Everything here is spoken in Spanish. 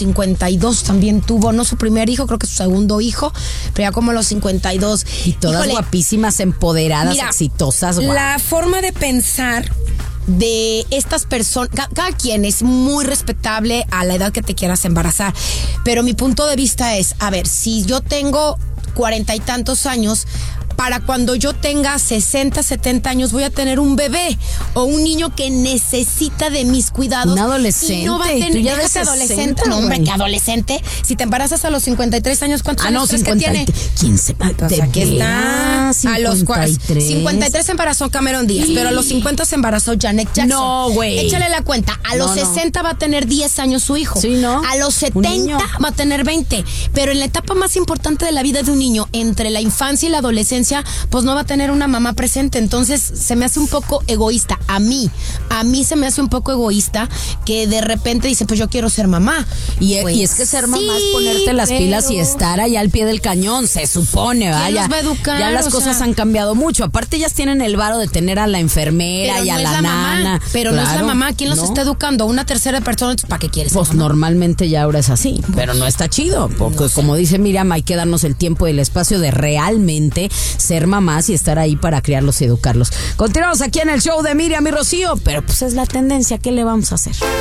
52 también tuvo, no su primer hijo, creo que su segundo hijo, pero ya como a los 52. Y todas guapísimas, empoderadas, exitosas. Wow. La forma de pensar de estas personas, cada quien es muy respetable a la edad que te quieras embarazar, pero mi punto de vista es, a ver, si yo tengo 40 y tantos años, para cuando yo tenga 60, 70 años voy a tener un bebé o un niño que necesita de mis cuidados. Un adolescente. Y no va a tener, ¿Tú ya déjate de 60, adolescente. No, hombre, ¿qué adolescente? Si te embarazas a los 53 años, ¿cuántos años crees que tiene? ¿Quién se va? Pues aquí está. 53. A los 53 se embarazó Cameron Díaz, pero a los 50 se embarazó Janet Jackson. No, güey. Échale la cuenta. A los 60 va a tener 10 años su hijo. Sí, ¿no? A los 70 va a tener 20. Pero en la etapa más importante de la vida de un niño, entre la infancia y la adolescencia, pues no va a tener una mamá presente. Entonces se me hace un poco egoísta. A mí se me hace un poco egoísta que de repente dice, pues yo quiero ser mamá. Y es que ser mamá es ponerte las pilas y estar allá al pie del cañón, se supone, vaya. ¿Quién los va a educar? Ya las cosas han cambiado mucho. Aparte ellas tienen el varo de tener a la enfermera pero y a no la nana. Mamá, pero claro, no es la mamá. ¿Quién los está educando? Una tercera persona. ¿Para qué quieres? Pues normalmente ya ahora es así, pero no está chido, porque como dice Miriam, hay que darnos el tiempo y el espacio de realmente ser mamás y estar ahí para criarlos y educarlos. Continuamos aquí en el show de Miriam y Rocío, pero pues es la tendencia, ¿qué le vamos a hacer?